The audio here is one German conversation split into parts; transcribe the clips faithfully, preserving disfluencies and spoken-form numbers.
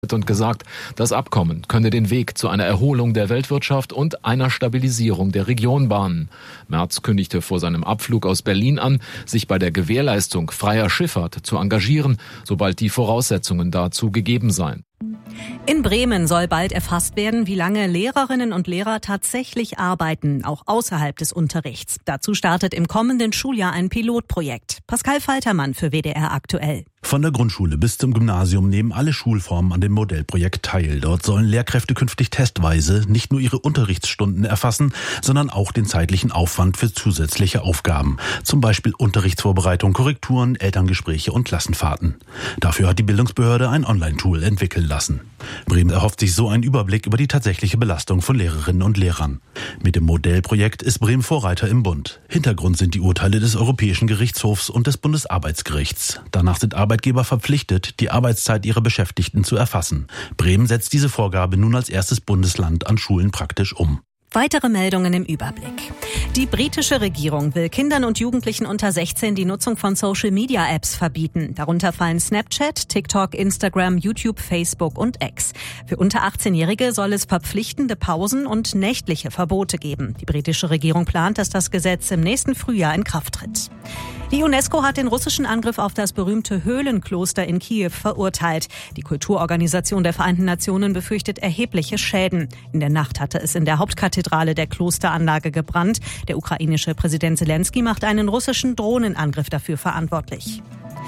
und gesagt, das Abkommen könne den Weg zu einer Erholung der Weltwirtschaft und einer Stabilisierung der Region bahnen. Merz kündigte vor seinem Abflug aus Berlin an, sich bei der Gewährleistung freier Schifffahrt zu engagieren, sobald die Voraussetzungen dazu gegeben seien. In Bremen soll bald erfasst werden, wie lange Lehrerinnen und Lehrer tatsächlich arbeiten, auch außerhalb des Unterrichts. Dazu startet im kommenden Schuljahr ein Pilotprojekt. Pascal Faltermann für W D R aktuell. Von der Grundschule bis zum Gymnasium nehmen alle Schulformen an dem Modellprojekt teil. Dort sollen Lehrkräfte künftig testweise nicht nur ihre Unterrichtsstunden erfassen, sondern auch den zeitlichen Aufwand für zusätzliche Aufgaben. Zum Beispiel Unterrichtsvorbereitung, Korrekturen, Elterngespräche und Klassenfahrten. Dafür hat die Bildungsbehörde ein Online-Tool entwickeln lassen. Bremen erhofft sich so einen Überblick über die tatsächliche Belastung von Lehrerinnen und Lehrern. Mit dem Modellprojekt ist Bremen Vorreiter im Bund. Hintergrund sind die Urteile des Europäischen Gerichtshofs und des Bundesarbeitsgerichts. Danach sind Arbeitgeber verpflichtet, die Arbeitszeit ihrer Beschäftigten zu erfassen. Bremen setzt diese Vorgabe nun als erstes Bundesland an Schulen praktisch um. Weitere Meldungen im Überblick. Die britische Regierung will Kindern und Jugendlichen unter sechzehn die Nutzung von Social-Media-Apps verbieten. Darunter fallen Snapchat, TikTok, Instagram, YouTube, Facebook und X. Für unter achtzehnjährige soll es verpflichtende Pausen und nächtliche Verbote geben. Die britische Regierung plant, dass das Gesetz im nächsten Frühjahr in Kraft tritt. Die UNESCO hat den russischen Angriff auf das berühmte Höhlenkloster in Kiew verurteilt. Die Kulturorganisation der Vereinten Nationen befürchtet erhebliche Schäden. In der Nacht hatte es in der Hauptkathedrale der Klosteranlage gebrannt. Der ukrainische Präsident Zelensky macht einen russischen Drohnenangriff dafür verantwortlich.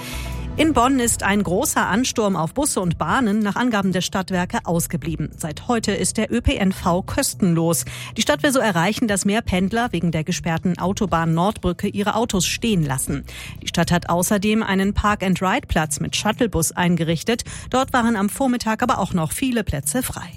In Bonn ist ein großer Ansturm auf Busse und Bahnen nach Angaben der Stadtwerke ausgeblieben. Seit heute ist der Ö P N V kostenlos. Die Stadt will so erreichen, dass mehr Pendler wegen der gesperrten Autobahn-Nordbrücke ihre Autos stehen lassen. Die Stadt hat außerdem einen Park-and-Ride-Platz mit Shuttlebus eingerichtet. Dort waren am Vormittag aber auch noch viele Plätze frei.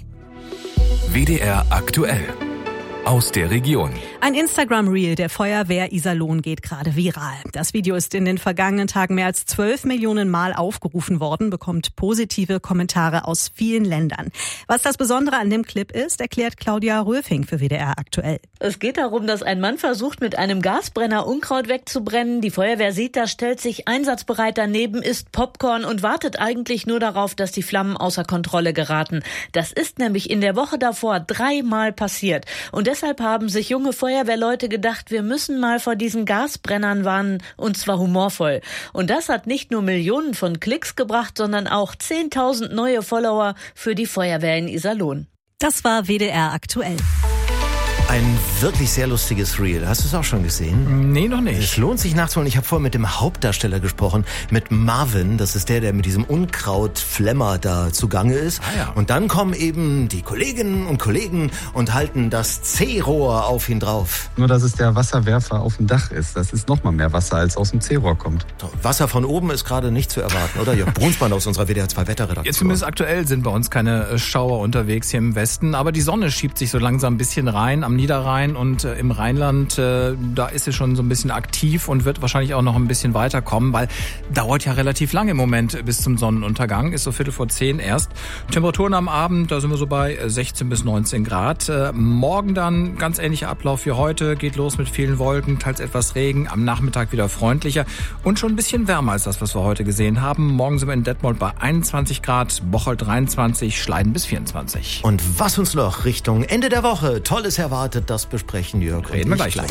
W D R aktuell. Aus der Region. Ein Instagram-Reel der Feuerwehr Iserlohn geht gerade viral. Das Video ist in den vergangenen Tagen mehr als zwölf Millionen Mal aufgerufen worden, bekommt positive Kommentare aus vielen Ländern. Was das Besondere an dem Clip ist, erklärt Claudia Röfing für W D R aktuell. Es geht darum, dass ein Mann versucht, mit einem Gasbrenner Unkraut wegzubrennen. Die Feuerwehr sieht das, stellt sich einsatzbereit daneben, isst Popcorn und wartet eigentlich nur darauf, dass die Flammen außer Kontrolle geraten. Das ist nämlich in der Woche davor dreimal passiert. Und deshalb haben sich junge Feuerwehrleute gedacht, wir müssen mal vor diesen Gasbrennern warnen, und zwar humorvoll. Und das hat nicht nur Millionen von Klicks gebracht, sondern auch zehntausend neue Follower für die Feuerwehr in Iserlohn. Das war W D R aktuell. Ein wirklich sehr lustiges Reel. Hast du es auch schon gesehen? Nee, noch nicht. Es lohnt sich nachzuholen. Ich habe vorhin mit dem Hauptdarsteller gesprochen, mit Marvin. Das ist der, der mit diesem Unkrautflemmer da zugange ist. Ah, ja. Und dann kommen eben die Kolleginnen und Kollegen und halten das C-Rohr auf ihn drauf. Nur, dass es der Wasserwerfer auf dem Dach ist. Das ist noch mal mehr Wasser, als aus dem C-Rohr kommt. Wasser von oben ist gerade nicht zu erwarten, oder? Jörg Brunsmann aus unserer W D R zwei Wetterredaktion. Jetzt zumindest aktuell sind bei uns keine Schauer unterwegs hier im Westen. Aber die Sonne schiebt sich so langsam ein bisschen rein am Niederrhein und äh, im Rheinland, äh, da ist sie schon so ein bisschen aktiv und wird wahrscheinlich auch noch ein bisschen weiterkommen, weil dauert ja relativ lange im Moment bis zum Sonnenuntergang, ist so Viertel vor zehn erst. Temperaturen am Abend, da sind wir so bei sechzehn bis neunzehn Grad. Äh, morgen dann ganz ähnlicher Ablauf wie heute, geht los mit vielen Wolken, teils etwas Regen, am Nachmittag wieder freundlicher und schon ein bisschen wärmer als das, was wir heute gesehen haben. Morgen sind wir in Detmold bei einundzwanzig Grad, Bocholt dreiundzwanzig, Schleiden bis vierundzwanzig. Und was uns noch Richtung Ende der Woche Tolles erwartet, das besprechen Jörg. Reden wir gleich gleich.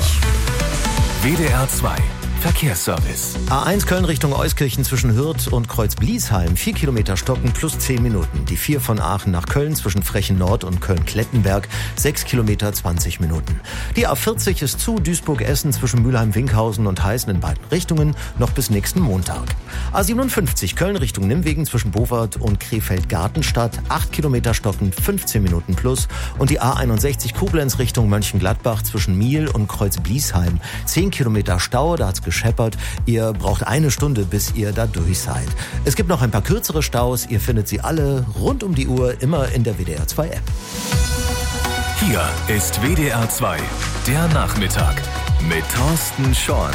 W D R zwei Verkehrsservice. A eins Köln Richtung Euskirchen zwischen Hürth und Kreuz-Bliesheim. Vier Kilometer stocken plus zehn Minuten. Die vier von Aachen nach Köln zwischen Frechen Nord und Köln-Klettenberg. Sechs Kilometer zwanzig Minuten. Die A vierzig ist zu Duisburg-Essen zwischen Mülheim-Winkhausen und Heißen in beiden Richtungen. Noch bis nächsten Montag. A siebenundfünfzig Köln Richtung Nimwegen zwischen Bovard und Krefeld-Gartenstadt. Acht Kilometer stocken, fünfzehn Minuten plus. Und die A einundsechzig Koblenz Richtung Mönchengladbach zwischen Miel und Kreuz-Bliesheim. Zehn Kilometer Stau, da hat's gescheppert. Ihr braucht eine Stunde, bis ihr da durch seid. Es gibt noch ein paar kürzere Staus. Ihr findet sie alle rund um die Uhr immer in der W D R zwei App. Hier ist W D R zwei, der Nachmittag mit Thorsten Schorn.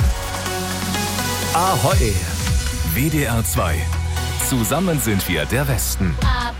Ahoi! W D R zwei. Zusammen sind wir der Westen. Ab